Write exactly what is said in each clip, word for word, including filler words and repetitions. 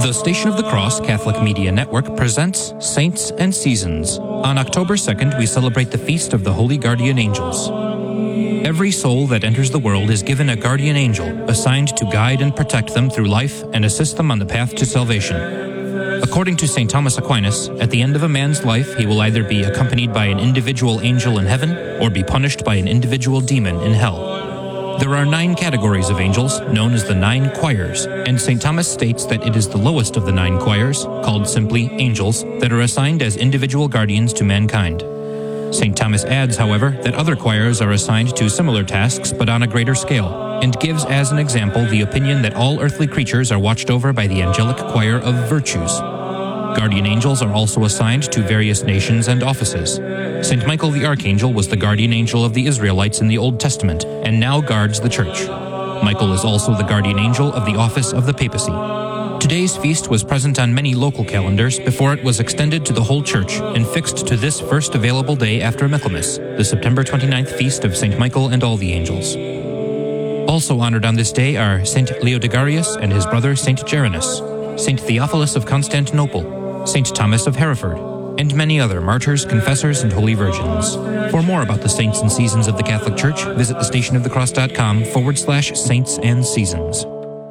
The Station of the Cross Catholic Media Network presents Saints and Seasons. On October second, we celebrate the Feast of the Holy Guardian Angels. Every soul that enters the world is given a guardian angel assigned to guide and protect them through life and assist them on the path to salvation. According to Saint Thomas Aquinas, at the end of a man's life, he will either be accompanied by an individual angel in heaven or be punished by an individual demon in hell. There are nine categories of angels, known as the nine choirs, and Saint Thomas states that it is the lowest of the nine choirs, called simply angels, that are assigned as individual guardians to mankind. Saint Thomas adds, however, that other choirs are assigned to similar tasks but on a greater scale, and gives as an example the opinion that all earthly creatures are watched over by the angelic choir of virtues. Guardian angels are also assigned to various nations and offices. Saint Michael the Archangel was the guardian angel of the Israelites in the Old Testament and now guards the Church. Michael is also the guardian angel of the office of the papacy. Today's feast was present on many local calendars before it was extended to the whole Church and fixed to this first available day after Michaelmas, the September twenty-ninth feast of Saint Michael and all the angels. Also honored on this day are Saint Leodegarius and his brother Saint Geranus, Saint Theophilus of Constantinople, Saint Thomas of Hereford, and many other martyrs, confessors, and holy virgins. For more about the saints and seasons of the Catholic Church, visit thestationofthecross.com forward slash saints and seasons.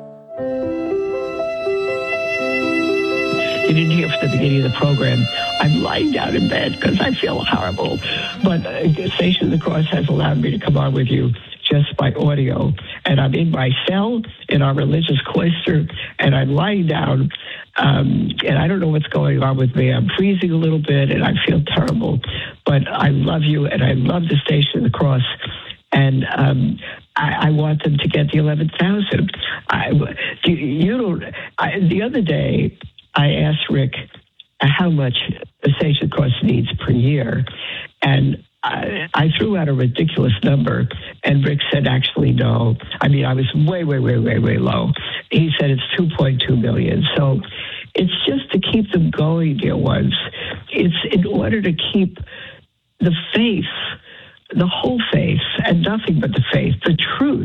You didn't hear from the beginning of the program. I'm lying down in bed because I feel horrible. But uh, Station of the Cross has allowed me to come on with you just by audio. And I'm in my cell in our religious cloister, and I'm lying down. Um, and I don't know what's going on with me. I'm freezing a little bit, and I feel terrible. But I love you, and I love the Station of the Cross. And um, I, I want them to get the eleven thousand. I, you, you don't. I, the other day, I asked Rick how much the Station of the Cross needs per year, and I, I threw out a ridiculous number, and Rick said, actually, no. I mean, I was way, way, way, way, way low. He said it's two point two million. So it's just to keep them going, dear ones. It's in order to keep the faith, the whole faith, and nothing but the faith, the truth,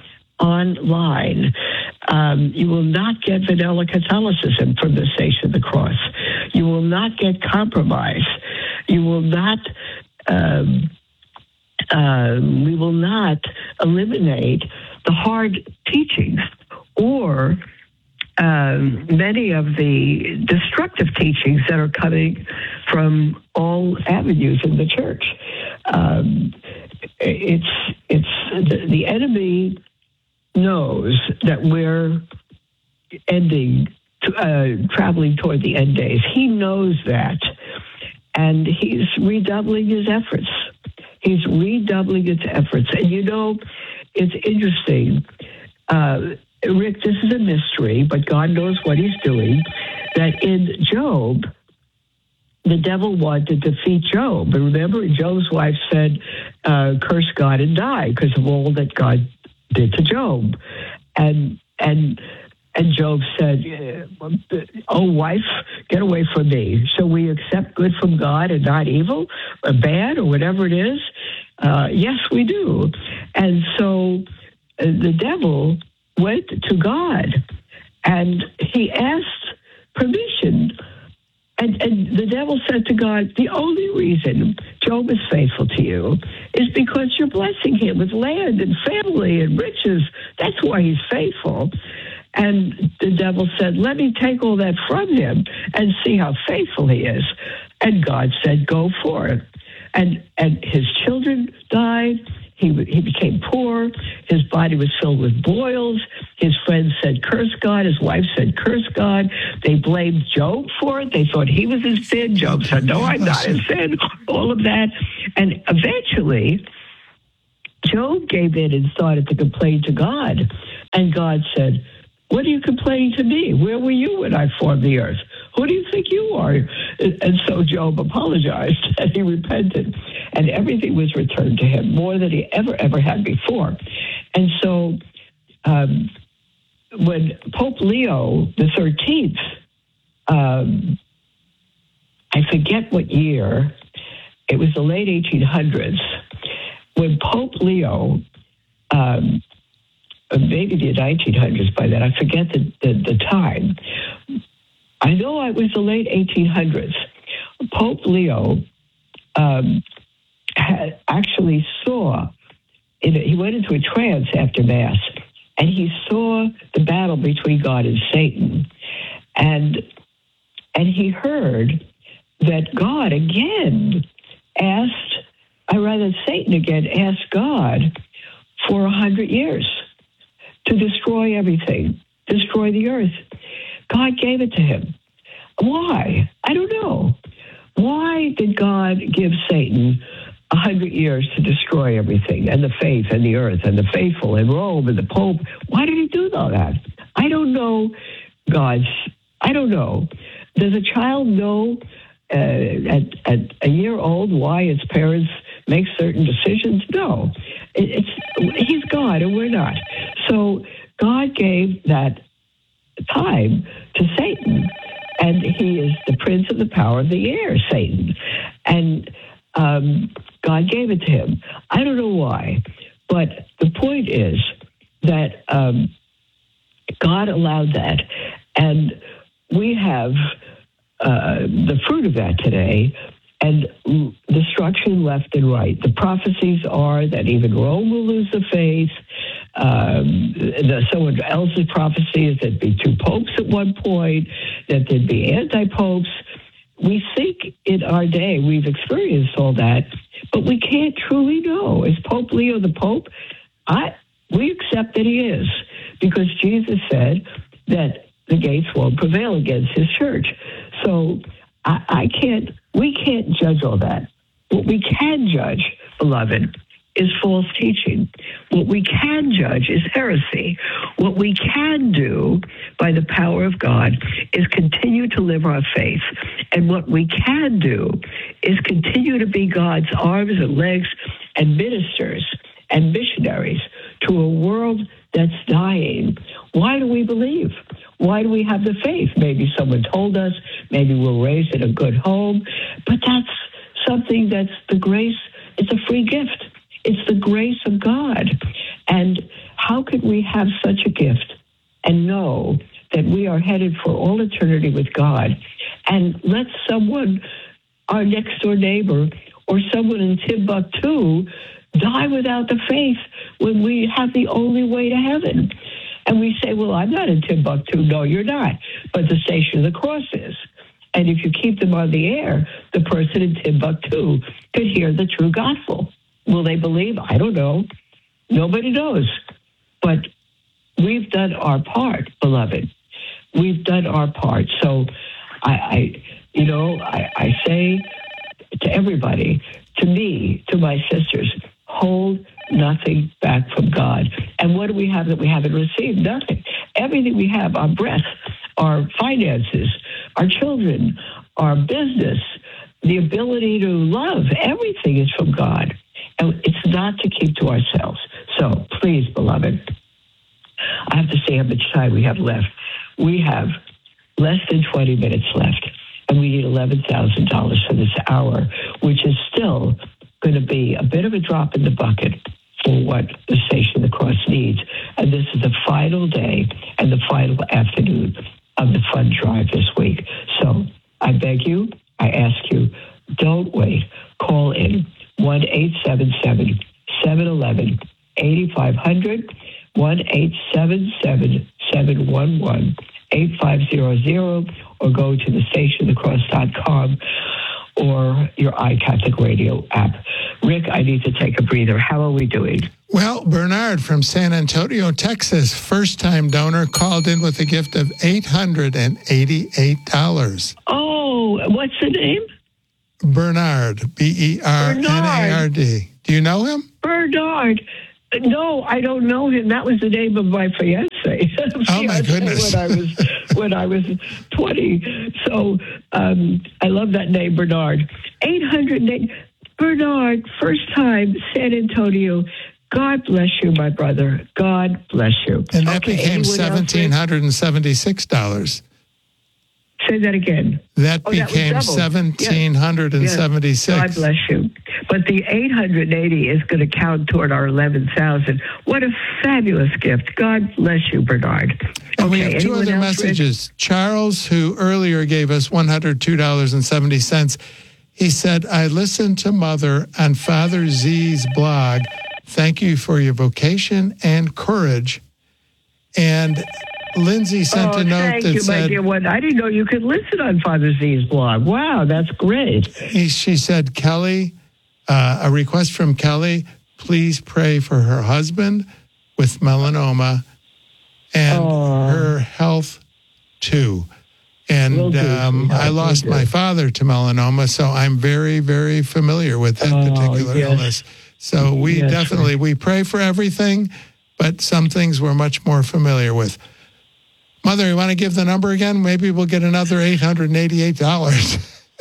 online. Um, you will not get vanilla Catholicism from the Station of the Cross. You will not get compromise. You will not... Um, uh, we will not eliminate the hard teachings or um, many of the destructive teachings that are coming from all avenues in the Church. Um, it's it's the, the enemy knows that we're ending, uh, traveling toward the end days. He knows that. And he's redoubling his efforts. He's redoubling his efforts. And you know, it's interesting. Uh, Rick, this is a mystery, but God knows what he's doing. That in Job, the devil wanted to defeat Job. And remember, Job's wife said, uh, curse God and die because of all that God did to Job. And, and, And Job said, oh, wife, get away from me. So we accept good from God and not evil or bad or whatever it is? Uh, yes, we do. And so uh, the devil went to God and he asked permission. And, and the devil said to God, the only reason Job is faithful to you is because you're blessing him with land and family and riches. That's why he's faithful. And the devil said, let me take all that from him and see how faithful he is. And God said, go for it. And and his children died. He he became poor. His body was filled with boils. His friends said, curse God. His wife said, curse God. They blamed Job for it. They thought he was in sin. Job said, no, I'm not in sin. All of that. And eventually, Job gave in and started to complain to God. And God said, what are you complaining to me? Where were you when I formed the earth? Who do you think you are? And so Job apologized and he repented. And everything was returned to him more than he ever, ever had before. And so um, when Pope Leo the thirteenth, um, I forget what year, it was the late eighteen hundreds, when Pope Leo um, maybe the nineteen hundreds by then, I forget the, the, the time, no, it was the late eighteen hundreds. Pope Leo um, had actually saw, in a, he went into a trance after Mass, and he saw the battle between God and Satan. And, and he heard that God again asked, or rather Satan again asked God for a hundred years to destroy everything, destroy the earth. God gave it to him. Why? I don't know. Why did God give Satan a hundred years to destroy everything, and the faith, and the earth, and the faithful, and Rome, and the Pope? Why did he do all that? I don't know God's, I don't know. Does a child know uh, at, at a year old why its parents make certain decisions? No. It, it's he's God, and we're not. So God gave that time to Satan, and he is the prince of the power of the air, Satan. And um, God gave it to him. I don't know why, but the point is that um, God allowed that, and we have uh, the fruit of that today, and destruction left and right. The prophecies are that even Rome will lose the faith. Um, the, someone else's prophecy is there'd be two popes at one point, that there'd be anti-popes. We think in our day we've experienced all that, but we can't truly know. Is Pope Leo the Pope? I we accept that he is, because Jesus said that the gates won't prevail against his church. So I, I can't, we can't judge all that. What we can judge, beloved, is false teaching. What we can judge is heresy. What we can do by the power of God is continue to live our faith. And what we can do is continue to be God's arms and legs and ministers and missionaries to a world that's dying. Why do we believe? Why do we have the faith? Maybe someone told us, maybe we're raised in a good home, but that's something that's the grace, it's a free gift. It's the grace of God. And how could we have such a gift and know that we are headed for all eternity with God, and let someone, our next door neighbor, or someone in Timbuktu die without the faith when we have the only way to heaven? And we say, well, I'm not in Timbuktu. No, you're not. But the Station of the Cross is. And if you keep them on the air, the person in Timbuktu could hear the true gospel. Will they believe? I don't know. Nobody knows. But we've done our part, beloved. We've done our part. So I, I you know, I, I say to everybody, to me, to my sisters, hold nothing back from God. And what do we have that we haven't received? Nothing. Everything we have, our breath, our finances, our children, our business, the ability to love, everything is from God. And it's not to keep to ourselves. So please, beloved, I have to see how much time we have left. We have less than twenty minutes left, and we need eleven thousand dollars for this hour, which is still going to be a bit of a drop in the bucket for what the Station of the Cross needs. And this is the final day and the final afternoon of the fund drive this week. So I beg you, I ask you, don't wait. Call in one eight seven seven, seven one one, eight five zero zero, one eight seven seven, seven one one, eight five zero zero, or go to the station of the cross dot com or your iCatholic Radio app. Rick, I need to take a breather. How are we doing? Well, Bernard from San Antonio, Texas, first-time donor, called in with a gift of eight hundred eighty-eight dollars. Oh, what's the name? Bernard, B E R N A R D. Do you know him? Bernard. No, I don't know him. That was the name of my fiance. Oh, my goodness. when I was when I was twenty. So um, I love that name, Bernard. eight hundred Bernard, first time, San Antonio. God bless you, my brother. God bless you. And that okay, became one thousand seven hundred seventy-six dollars. Say that again. That Oh, that was became doubled. one thousand seven hundred seventy-six. Yes. God bless you. But the eight hundred eighty is going to count toward our eleven thousand. What a fabulous gift. God bless you, Bernard. And we Okay, have two anyone other else, messages. Charles, who earlier gave us one hundred two dollars and seventy cents, he said, I listened to Mother on Father Z's blog. Thank you for your vocation and courage. And Lindsay sent oh, a note thank that you, said, my dear one. I didn't know you could listen on Father Z's blog. Wow, that's great. he, she said, Kelly, uh, a request from Kelly, please pray for her husband with melanoma and Oh. her health too. And Will do, um, sweetheart, I lost will do. my father to melanoma, so I'm very, very familiar with that Oh, particular yes. illness. So we Yes, definitely, we pray for everything, but some things we're much more familiar with. Mother, you want to give the number again? Maybe we'll get another eight hundred eighty-eight dollars.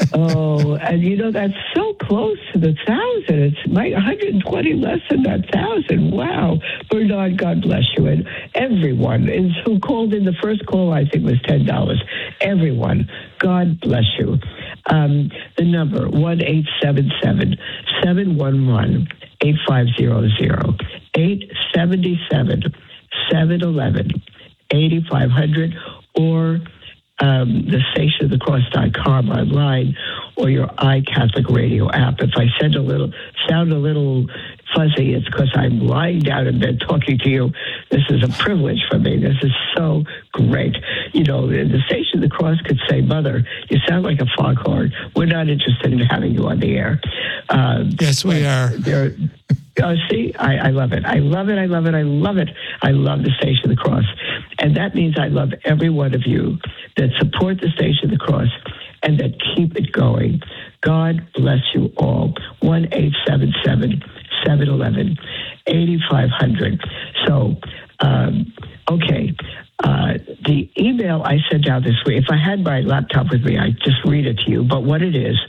Oh, and you know, that's so close to the thousand. It's like one hundred twenty less than that thousand. Wow. Bernard, God bless you. And everyone is who called in the first call, I think, was ten dollars. Everyone, God bless you. Um, the number, one eight seven seven, seven one one, eight five zero zero, eight seven seven, seven one one, eight five hundred, or Um, the station of the cross dot com online, or your iCatholic Radio app. If I send a little, sound a little fuzzy, it's because I'm lying down in bed talking to you. This is a privilege for me. This is so great. You know, the station of the cross could say, Mother, you sound like a foghorn. We're not interested in having you on the air. Um, Yes, we are. There, oh, see, I, I love it. I love it. I love it. I love it. I love the Station of the Cross. And that means I love every one of you that support the Station of the Cross and that keep it going. God bless you all. one eight seven seven, seven one one, eight five hundred. So, um, okay. Uh, the email I sent out this week, if I had my laptop with me, I'd just read it to you. But what it is,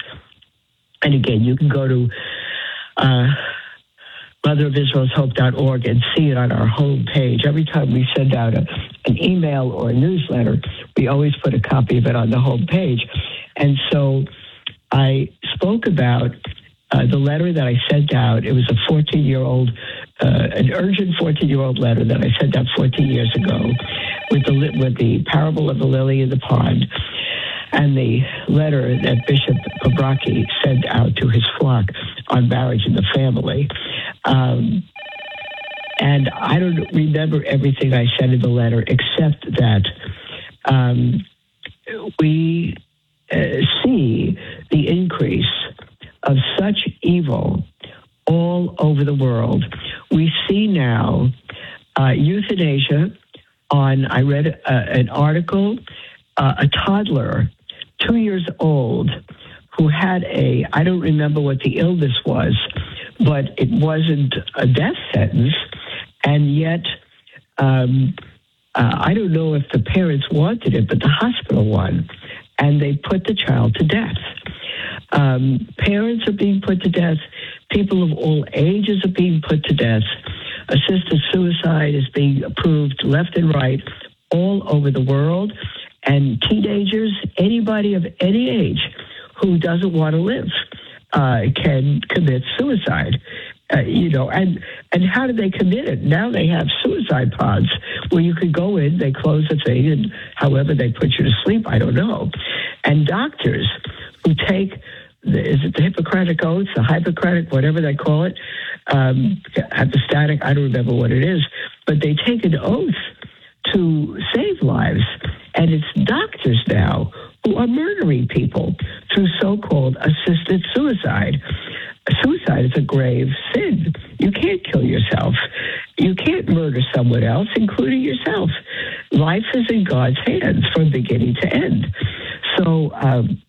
and again, you can go to uh, mother of israel's hope dot org and see it on our home page. Every time we send out a, an email or a newsletter, we always put a copy of it on the home page. And so I spoke about uh, the letter that I sent out. It was a fourteen-year-old, uh, an urgent fourteen-year-old letter that I sent out fourteen years ago with the, with the parable of the lily in the pond, and the letter that Bishop Pabrocki sent out to his flock on marriage and the family. Um, and I don't remember everything I said in the letter, except that um, we uh, see the increase of such evil all over the world. We see now uh, euthanasia on, I read uh, an article, uh, a toddler, two years old, who had a, I don't remember what the illness was, but it wasn't a death sentence, and yet um, uh, I don't know if the parents wanted it, but the hospital won, and they put the child to death. Um, parents are being put to death. People of all ages are being put to death. Assisted suicide is being approved left and right all over the world. And teenagers, anybody of any age who doesn't want to live uh, can commit suicide. Uh, you know, and and how do they commit it? Now they have suicide pods where you could go in, they close the thing, and however they put you to sleep, I don't know. And doctors who take, the, is it the Hippocratic Oath, the Hippocratic, whatever they call it, um, hypostatic, I don't remember what it is, but they take an oath to save lives. And it's doctors now who are murdering people through so-called assisted suicide. Suicide is a grave sin. You can't kill yourself. You can't murder someone else, including yourself. Life is in God's hands from beginning to end. So um,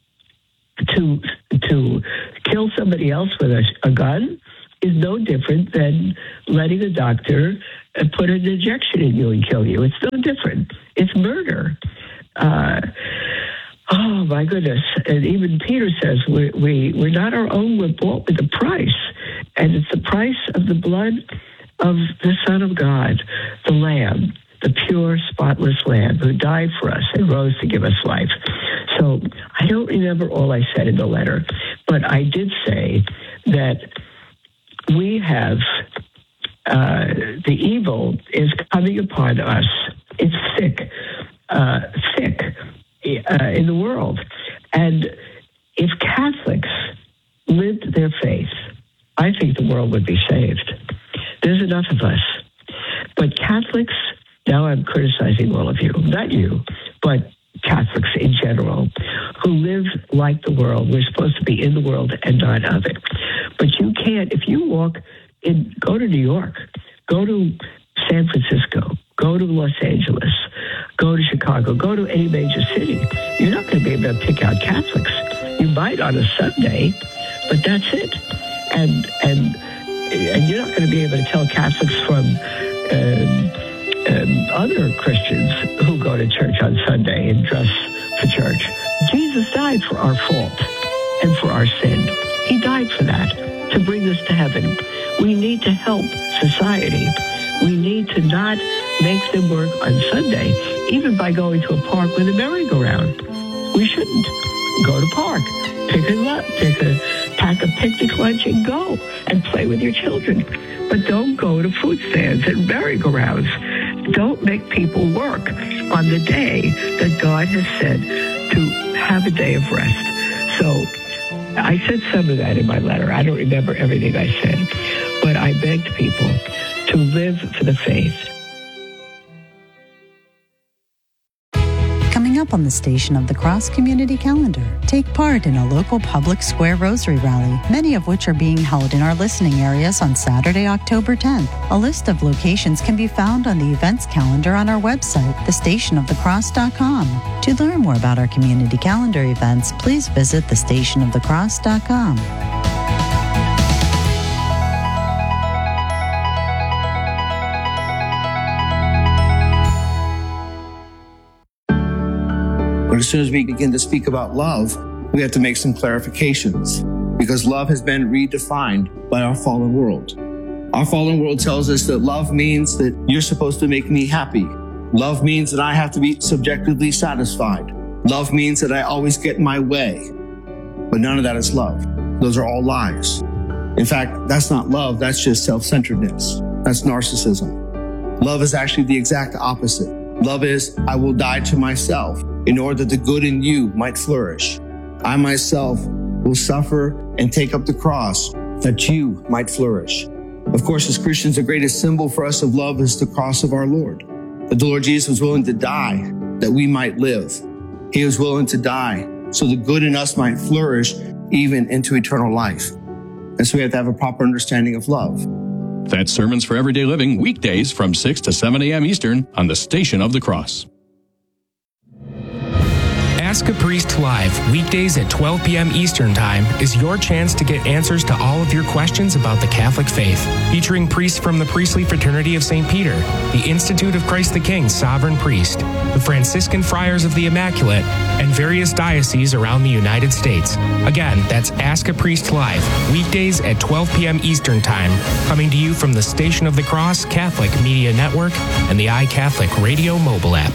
to to kill somebody else with a, a gun is no different than letting a doctor uh, put an injection in you and kill you. It's no different. It's murder. Uh, oh, my goodness. And even Peter says we, we, we're not our own. We're bought with a price. And it's the price of the blood of the Son of God, the Lamb, the pure, spotless Lamb who died for us and rose to give us life. So I don't remember all I said in the letter, but I did say that we have, uh, the evil is coming upon us. It's thick, uh, thick uh, in the world. And if Catholics lived their faith, I think the world would be saved. There's enough of us. But Catholics, now I'm criticizing all of you, not you, but Catholics in general, who live like the world. We're supposed to be in the world and not of it. But you can't, if you walk in, go to New York, go to San Francisco, go to Los Angeles, go to Chicago, go to any major city, you're not going to be able to pick out Catholics. You might on a Sunday, but that's it. And and and you're not going to be able to tell Catholics from um, um, other Christians who go to church on Sunday and dress for church. Jesus died for our fault and for our sin. He died for that, to bring us to heaven. We need to help society. We need to not make them work on Sunday, even by going to a park with a merry-go-round. We shouldn't. Go to park, pick a up, pick a pack a picnic lunch and go and play with your children. But don't go to food stands and merry-go-rounds. Don't make people work on the day that God has said to have a day of rest. So I said some of that in my letter. I don't remember everything I said, but I begged people to live for the faith. Up on the Station of the Cross community calendar. Take part in a local public square rosary rally, many of which are being held in our listening areas on Saturday, October tenth. A list of locations can be found on the events calendar on our website, the station of the cross dot com. To learn more about our community calendar events, please visit the station of the cross dot com. But as soon as we begin to speak about love, we have to make some clarifications, because love has been redefined by our fallen world. Our fallen world tells us that love means that you're supposed to make me happy. Love means that I have to be subjectively satisfied. Love means that I always get my way. But none of that is love. Those are all lies. In fact, that's not love. That's just self-centeredness. That's narcissism. Love is actually the exact opposite. Love is, I will die to myself in order that the good in you might flourish. I myself will suffer and take up the cross that you might flourish. Of course, as Christians, the greatest symbol for us of love is the cross of our Lord. That the Lord Jesus was willing to die that we might live. He was willing to die so the good in us might flourish even into eternal life. And so we have to have a proper understanding of love. That's Sermons for Everyday Living, weekdays from six to seven a.m. Eastern on the Station of the Cross. Ask a Priest Live, weekdays at twelve p.m. Eastern Time, is your chance to get answers to all of your questions about the Catholic faith. Featuring priests from the Priestly Fraternity of Saint Peter, the Institute of Christ the King Sovereign Priest, the Franciscan Friars of the Immaculate, and various dioceses around the United States. Again, that's Ask a Priest Live, weekdays at twelve p.m. Eastern Time, coming to you from the Station of the Cross Catholic Media Network and the iCatholic Radio mobile app.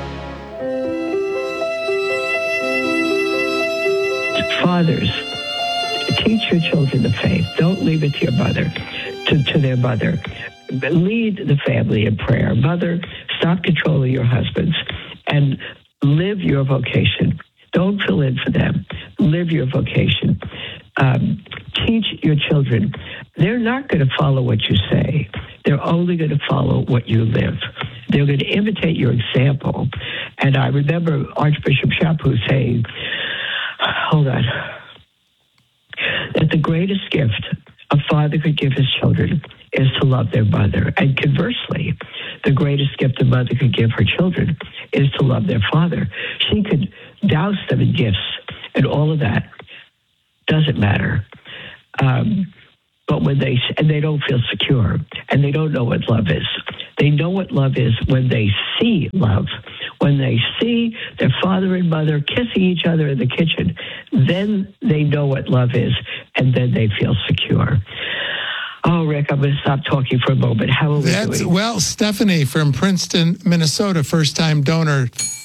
Fathers, teach your children the faith. Don't leave it to your mother, to, to their mother. Lead the family in prayer. Mother, stop controlling your husbands and live your vocation. Don't fill in for them. Live your vocation. Um, teach your children. They're not going to follow what you say. They're only going to follow what you live. They're going to imitate your example. And I remember Archbishop Chaput saying, hold on, that the greatest gift a father could give his children is to love their mother. And conversely, the greatest gift a mother could give her children is to love their father. She could douse them in gifts and all of that. Doesn't matter. Um, but when they, and they don't feel secure, and they don't know what love is. They know what love is when they see love. When they see their father and mother kissing each other in the kitchen, then they know what love is, and then they feel secure. Oh, Rick, I'm going to stop talking for a moment. How are we That's, doing? Well, Stephanie from Princeton, Minnesota, first-time donor.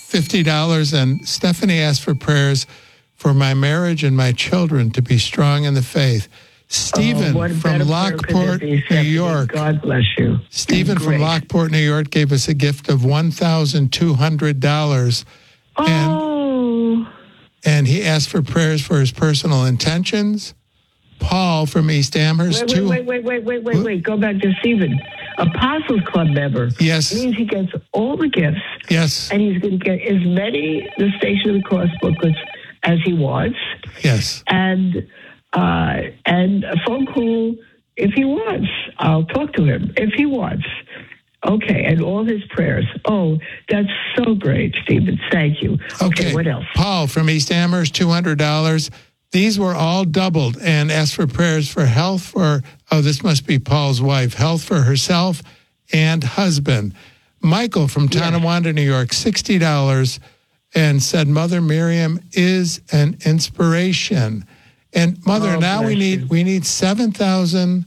fifty dollars. And Stephanie asked for prayers for my marriage and my children to be strong in the faith. Stephen oh, from Lockport, be, New York. God bless you. Stephen from Lockport, New York gave us a gift of one thousand two hundred dollars. Oh. And, and he asked for prayers for his personal intentions. Paul from East Amherst. Wait, two, wait, wait, wait, wait, wait, wait. Go back to Stephen. Apostles Club member. Yes. Means he gets all the gifts. Yes. And he's going to get as many the Station of the Cross booklets as he wants. Yes. And uh, and a phone call if he wants. I'll talk to him if he wants. Okay, and all his prayers. Oh, that's so great, Stephen. Thank you. Okay, okay, what else? Paul from East Amherst, two hundred dollars. These were all doubled and asked for prayers for health for, oh, this must be Paul's wife, health for herself and husband. Michael from Tonawanda, New York, sixty dollars, and said, Mother Miriam is an inspiration. And Mother, oh, now we need you. we need seven thousand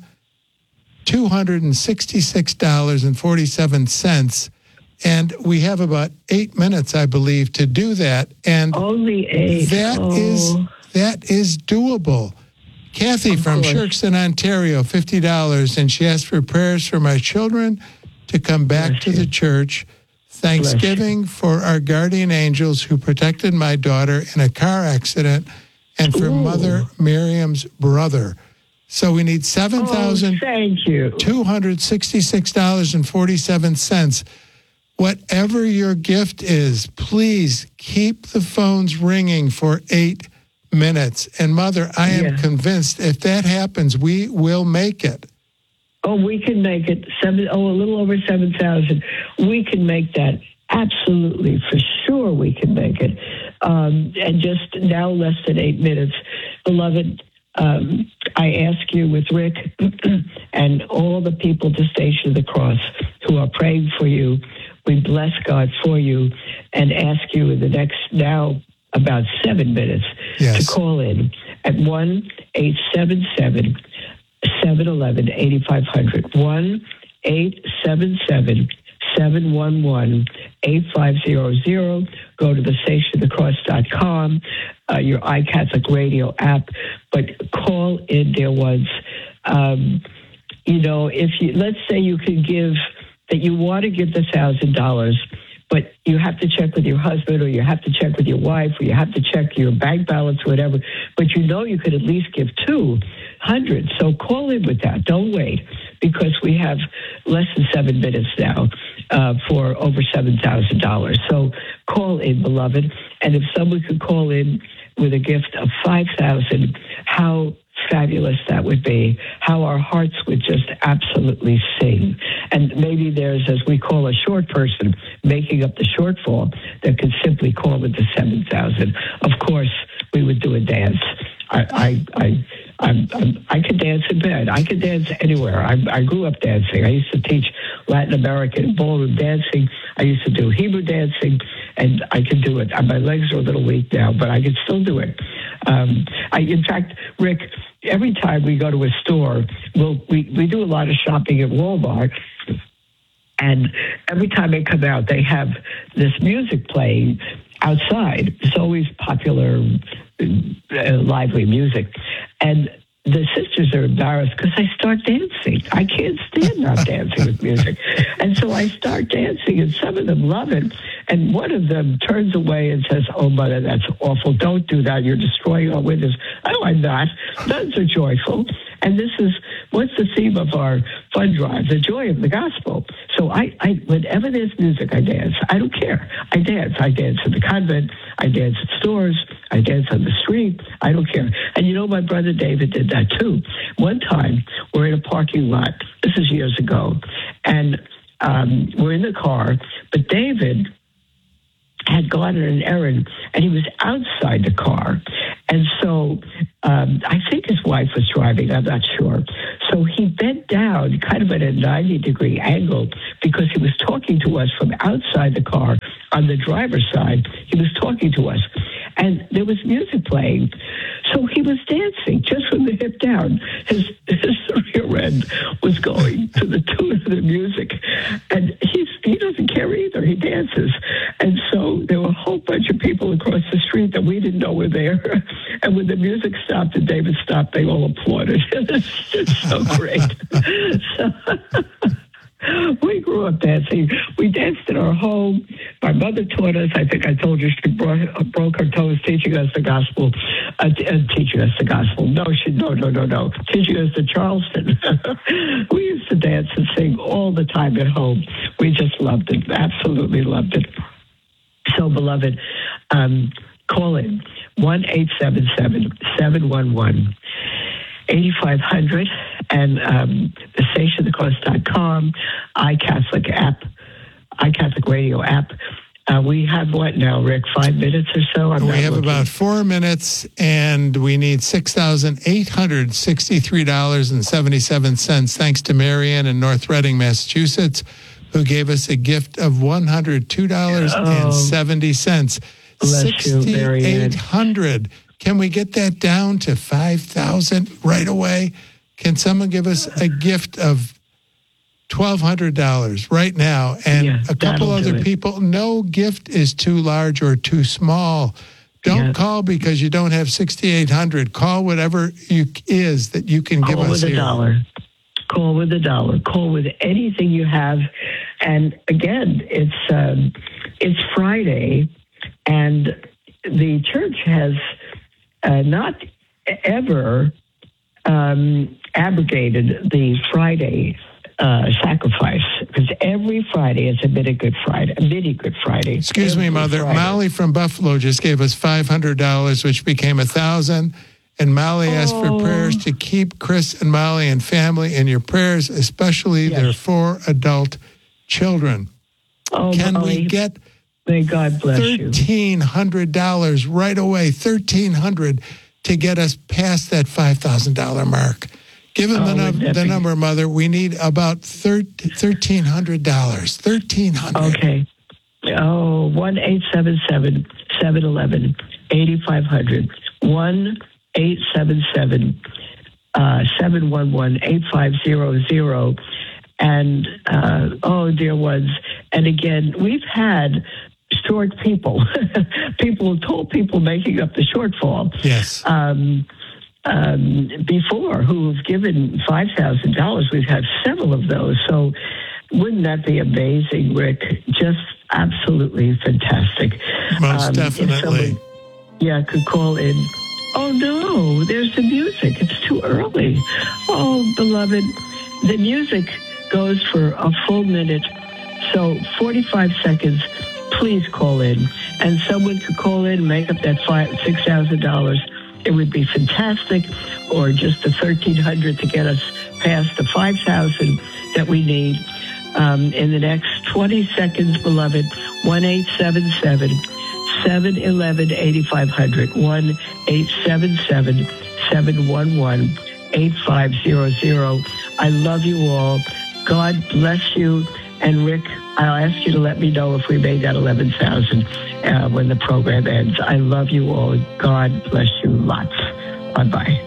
two hundred sixty-six dollars and forty-seven cents. And we have about eight minutes, I believe, to do that. And only eight. That oh. is that is doable. Kathy of from course. Shirkston, Ontario, fifty dollars, and she asked for prayers for my children to come back Bless to you. the church. Thanksgiving for our guardian angels who protected my daughter in a car accident, and for Ooh. Mother Miriam's brother. So we need seven thousand two hundred sixty-six dollars and forty-seven cents. Whatever your gift is, please keep the phones ringing for eight minutes. And Mother, I am yeah. convinced if that happens, we will make it. Oh, we can make it seven. Oh, a little over seven thousand. We can make that absolutely for sure. We can make it, um, and just now less than eight minutes, beloved. Um, I ask you with Rick and all the people at the Station of the Cross who are praying for you. We bless God for you and ask you in the next now about seven minutes yes. to call in at one eight seven seven. seven one one, eight five zero zero, one eight seven seven, seven one one, eight five zero zero. Go to the station of the cross dot com, uh, your iCatholic Radio app, but call in, dear ones. Um, you know, if you, let's say you can give, that you want to give the one thousand dollars, but you have to check with your husband, or you have to check with your wife, or you have to check your bank balance, or whatever, but you know you could at least give two hundred. So call in with that. Don't wait, because we have less than seven minutes now uh, for over seven thousand dollars. So call in, beloved. And if someone could call in with a gift of five thousand dollars, how fabulous that would be, how our hearts would just absolutely sing. And maybe there's, as we call a short person, making up the shortfall that could simply call it the seven thousand. Of course, we would do a dance. I, I, I, I'm, I'm, I could dance in bed. I could dance anywhere. I, I grew up dancing. I used to teach Latin American ballroom dancing. I used to do Hebrew dancing, and I can do it. My legs are a little weak now, but I can still do it. Um, I, in fact, Rick, every time we go to a store, we'll, we, we do a lot of shopping at Walmart, and every time they come out, they have this music playing outside. It's always popular, uh, lively music. And the sisters are embarrassed because I start dancing. I can't stand not dancing with music. And so I start dancing, and some of them love it. And one of them turns away and says, oh, Mother, that's awful. Don't do that. You're destroying our witness. Oh, I'm not. Nuns are joyful. And this is, what's the theme of our fund drive? The joy of the gospel. So I, I, whenever there's music, I dance. I don't care. I dance. I dance in the convent. I dance at stores. I dance on the street. I don't care. And you know, my brother David did that too. One time, we're in a parking lot. This is years ago. And um, we're in the car. But David had gone on an errand, and he was outside the car. And so um, I think his wife was driving, I'm not sure. So he bent down kind of at a ninety degree angle, because he was talking to us from outside the car on the driver's side. He was talking to us. and there was music playing. So he was dancing just from the hip down. His, his rear end was going to the tune of the music. And he's, he doesn't care either. He dances. And so there were a whole bunch of people across the street that we didn't know were there. And when the music stopped and David stopped, they all applauded. It's just so great. So, we grew up dancing. We danced in our home. My mother taught us. I think I told you she brought, broke her toes teaching us the gospel. Uh, t- uh, teaching us the gospel. No, she no, no, no, no. Teaching us the Charleston. We used to dance and sing all the time at home. We just loved it. Absolutely loved it. So, beloved, um, call in one eight seven seven, seven one one, eight five hundred and um, the station the cross dot com, iCatholic app, iCatholic radio app. Uh, we have what now, Rick? Five minutes or so? I'm we have looking. about four minutes, and we need six thousand eight hundred sixty-three dollars and seventy-seven cents, thanks to Marianne in North Reading, Massachusetts, who gave us a gift of one hundred two dollars and seventy cents. Bless you, Marianne. sixty-eight hundred. Can we get that down to five thousand right away? Can someone give us a gift of twelve hundred dollars right now? And Yeah, a couple that'll do other it. people, no gift is too large or too small. Don't Yeah. call because you don't have sixty-eight hundred. Call whatever you is that you can give Call us with a here. dollar. Call with a dollar. Call with anything you have. And again, it's um, it's Friday, and the church has uh, not ever um, abrogated the Friday uh, sacrifice, because every Friday it's a mini Good Friday. A mini Good Friday. Excuse me, Every Mother. Friday. Molly from Buffalo just gave us five hundred dollars, which became a thousand. And Molly asked for Oh. prayers to keep Chris and Molly and family in your prayers, especially Yes. their four adult children. Oh, Can Molly, we get may God bless you. thirteen hundred dollars right away? thirteen hundred dollars to get us past that five thousand dollars mark. Give them Oh, the, num- would that the be- number, Mother. We need about thirteen hundred dollars. thirteen hundred dollars. Okay. Oh, one eight seven seven, seven one one, eight five hundred. one eight seven seven, seven one one, eight five zero zero. And, uh, oh, dear ones. And again, we've had short people, people, tall people making up the shortfall. Yes. Um, um, before who've given five thousand dollars. We've had several of those. So wouldn't that be amazing, Rick? Just absolutely fantastic. Most Um, if definitely. someone, yeah, could call in. Oh, no, there's the music. It's too early. Oh, beloved, the music goes for a full minute. So forty-five seconds, please call in. And someone could call in, make up that five, six thousand dollars. It would be fantastic. Or just the thirteen hundred dollars to get us past the five thousand dollars that we need. Um, in the next twenty seconds, beloved, one eight seven seven, seven one one, eight five hundred, one eight seven seven, seven one one, eight five zero zero. I love you all. God bless you. And Rick, I'll ask you to let me know if we made that eleven thousand uh, when the program ends. I love you all. God bless you lots. Bye-bye.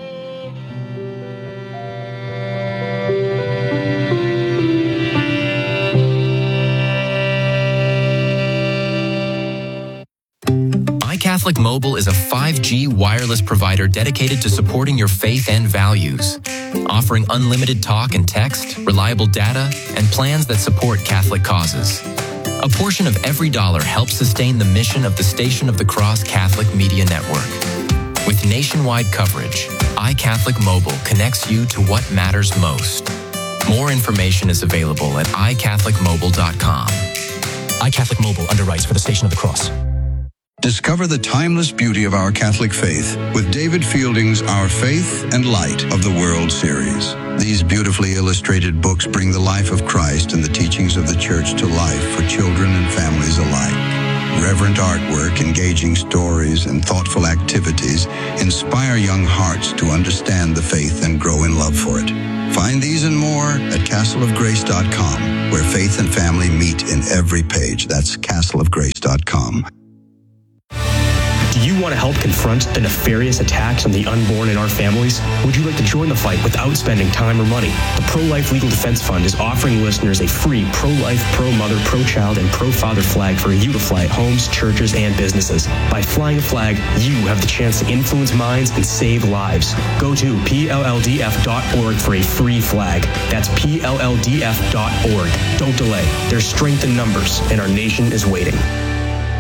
iCatholic Mobile is a five G wireless provider dedicated to supporting your faith and values, offering unlimited talk and text, reliable data, and plans that support Catholic causes. A portion of every dollar helps sustain the mission of the Station of the Cross Catholic Media Network. With nationwide coverage, iCatholic Mobile connects you to what matters most. More information is available at i catholic mobile dot com. iCatholic Mobile underwrites for the Station of the Cross. Discover the timeless beauty of our Catholic faith with David Fielding's Our Faith and Light of the World series. These beautifully illustrated books bring the life of Christ and the teachings of the Church to life for children and families alike. Reverent artwork, engaging stories, and thoughtful activities inspire young hearts to understand the faith and grow in love for it. Find these and more at castle of grace dot com, where faith and family meet in every page. That's castle of grace dot com. Do you want to help confront the nefarious attacks on the unborn in our families? Would you like to join the fight without spending time or money? The Pro-Life Legal Defense Fund is offering listeners a free pro-life, pro-mother, pro-child, and pro-father flag for you to fly at homes, churches, and businesses. By flying a flag, you have the chance to influence minds and save lives. Go to P L L D F dot org for a free flag. That's P L L D F dot org. Don't delay. There's strength in numbers, and our nation is waiting.